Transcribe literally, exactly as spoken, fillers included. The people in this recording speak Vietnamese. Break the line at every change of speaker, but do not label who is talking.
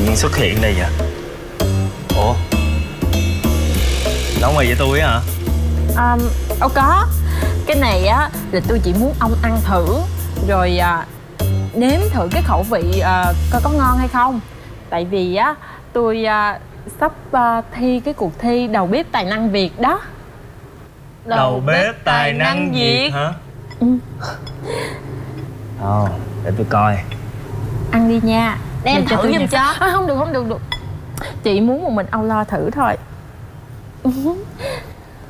nhiên xuất hiện đây vậy? Ủa, nấu mì với tôi á hả?
À, đâu có. Cái này á là tôi chỉ muốn ông ăn thử rồi à, nếm thử cái khẩu vị à, coi có ngon hay không. Tại vì á tôi à, sắp à, thi cái cuộc thi đầu bếp tài năng Việt đó.
Đầu, đầu bếp, bếp tài năng Việt hả?
Ừ.
Ồ, để tôi coi.
Ăn đi nha.
Để em thử giùm cho.
À, không được không được được. Chị muốn một mình ông lo thử thôi.